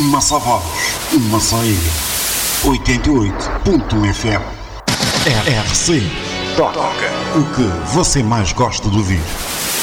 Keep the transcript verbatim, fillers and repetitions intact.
massa a voz, uma só ilha. oitenta e oito ponto um F M. R R C. Toca o que você mais gosta de ouvir.